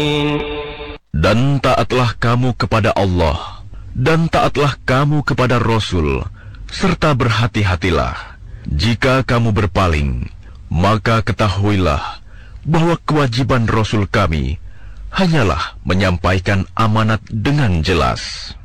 Dan taatlah kamu kepada Allah, dan taatlah kamu kepada Rasul, serta berhati-hatilah. Jika kamu berpaling, maka ketahuilah bahwa kewajiban Rasul kami hanyalah menyampaikan amanat dengan jelas.